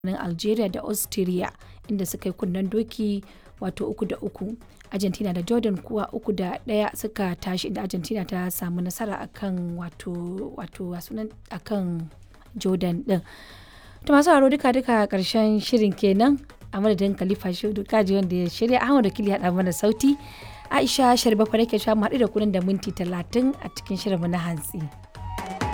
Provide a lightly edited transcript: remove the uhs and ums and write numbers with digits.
Algeria da Austria inda suka yi kunnen doki wato 3-3. Argentina da Jordan kuwa 3-1 suka tashi inda Argentina ta samu nasara akan akan Jordan din. To masu haro duka karshen shirin kenan a madadin Khalifa Shehu Kaji wanda ya shirya Ahmad Wakili ya haɗa mana sauti. Aisha Sharbafa nake cewa mu haɗu da ku nan da minti 30 a cikin shirinmu na hantsi.